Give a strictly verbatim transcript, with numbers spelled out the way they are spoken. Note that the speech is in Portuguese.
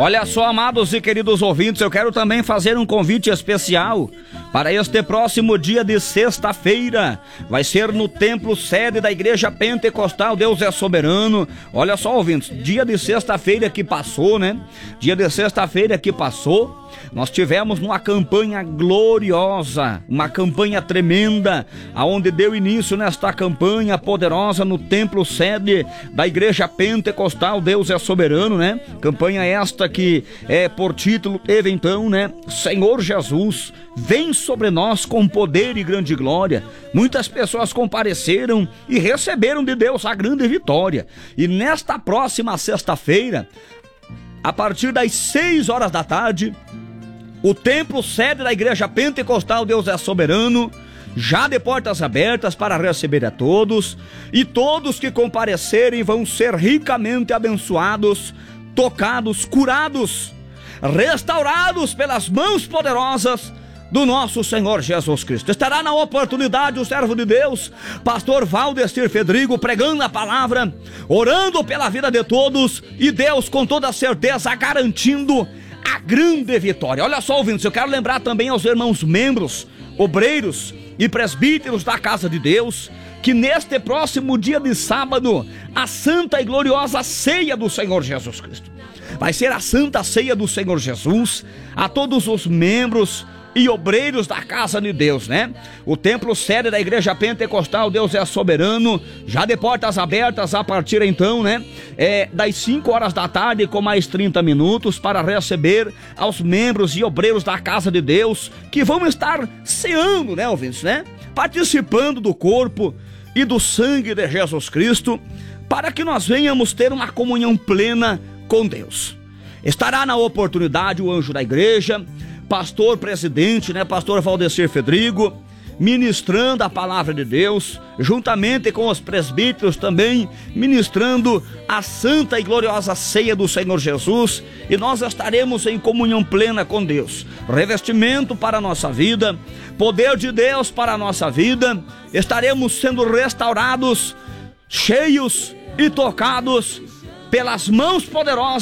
Olha só, amados e queridos ouvintes, eu quero também fazer um convite especial para este próximo dia de sexta-feira. Vai ser no templo sede da Igreja Pentecostal Deus é Soberano. Olha só, ouvintes, dia de sexta-feira que passou, né? Dia de sexta-feira que passou, nós tivemos uma campanha gloriosa, uma campanha tremenda, aonde deu início nesta campanha poderosa no templo sede da Igreja Pentecostal Deus é Soberano, né? Campanha esta que é por título teve então, né? Senhor Jesus, vem sobre nós com poder e grande glória. Muitas pessoas compareceram e receberam de Deus a grande vitória. E nesta próxima sexta-feira, a partir das seis horas da tarde, o templo sede da Igreja Pentecostal Deus é Soberano já de portas abertas para receber a todos, e todos que comparecerem vão ser ricamente abençoados, tocados, curados, restaurados pelas mãos poderosas do nosso Senhor Jesus Cristo. Estará na oportunidade o servo de Deus, pastor Valdecir Fedrigo, pregando a palavra, orando pela vida de todos, e Deus com toda certeza garantindo a grande vitória. Olha só, ouvintes, eu quero lembrar também aos irmãos membros, obreiros e presbíteros da Casa de Deus, que neste próximo dia de sábado, a santa e gloriosa ceia do Senhor Jesus Cristo. Vai ser a santa ceia do Senhor Jesus a todos os membros e obreiros da Casa de Deus, né? O templo sede da Igreja Pentecostal Deus é Soberano, já de portas abertas a partir então, né? É, das cinco horas da tarde com mais trinta minutos para receber aos membros e obreiros da Casa de Deus que vão estar ceando, né, ouvintes, né? Participando do corpo e do sangue de Jesus Cristo, para que nós venhamos ter uma comunhão plena com Deus. Estará na oportunidade o anjo da igreja, pastor presidente, né, pastor Valdecir Fedrigo, ministrando a palavra de Deus, juntamente com os presbíteros também, ministrando a santa e gloriosa ceia do Senhor Jesus, e nós estaremos em comunhão plena com Deus. Revestimento para a nossa vida, poder de Deus para a nossa vida, estaremos sendo restaurados, cheios e tocados pelas mãos poderosas